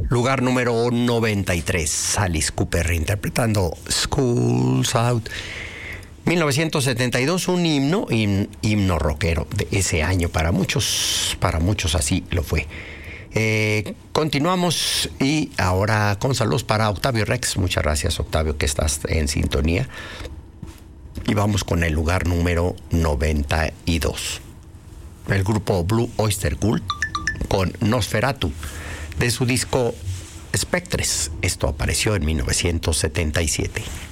Lugar número 93, Alice Cooper interpretando School's Out. 1972, un himno rockero de ese año para muchos así lo fue. Continuamos y ahora con saludos para Octavio Rex. Muchas gracias, Octavio, que estás en sintonía. Y vamos con el lugar número 92. El grupo Blue Oyster Cult con Nosferatu, de su disco Spectres. Esto apareció en 1977.